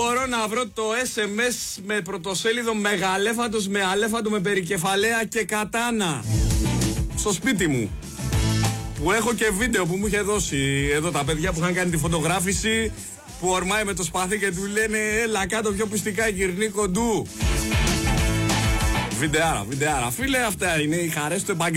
μπορώ να βρω το SMS με πρωτοσέλιδο μεγαλέφαντος με αλέφαντο με περικεφαλαία και κατάνα στο σπίτι μου, που έχω και βίντεο που μου είχε δώσει εδώ τα παιδιά που είχαν κάνει τη φωτογράφηση, που ορμάει με το σπαθί και του λένε έλα κάτω πιο πιστικά γυρνή κοντού. Βιντεάρα, φίλε, αυτά είναι οι χαρές του επαγγελματία.